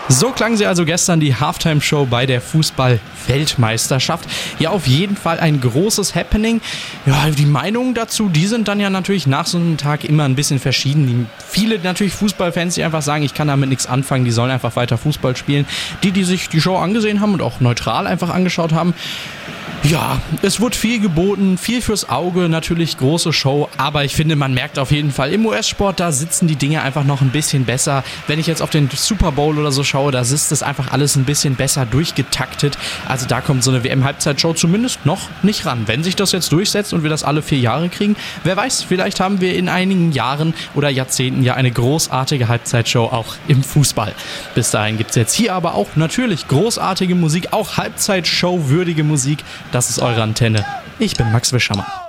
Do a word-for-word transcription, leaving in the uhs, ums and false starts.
So klang sie also gestern, die Halftime-Show bei der Fußball-Weltmeisterschaft. Ja, auf jeden Fall ein großes Happening. Ja, die Meinungen dazu, die sind dann ja natürlich nach so einem Tag immer ein bisschen verschieden. Die, viele natürlich Fußballfans, die einfach sagen, ich kann damit nichts anfangen, die sollen einfach weiter Fußball spielen. Die, die sich die Show angesehen haben und auch neutral einfach angeschaut haben, ja, es wurde viel geboten, viel fürs Auge, natürlich große Show, aber ich finde, man merkt auf jeden Fall, im U S-Sport, da sitzen die Dinge einfach noch ein bisschen besser. Wenn ich jetzt auf den Super Bowl oder so schaue, da ist das einfach alles ein bisschen besser durchgetaktet. Also da kommt so eine W M-Halbzeitshow zumindest noch nicht ran. Wenn sich das jetzt durchsetzt und wir das alle vier Jahre kriegen, wer weiß, vielleicht haben wir in einigen Jahren oder Jahrzehnten ja eine großartige Halbzeitshow auch im Fußball. Bis dahin gibt es jetzt hier aber auch natürlich großartige Musik, auch Halbzeitshow-würdige Musik. Das ist eure Antenne. Ich bin Max Wischermann.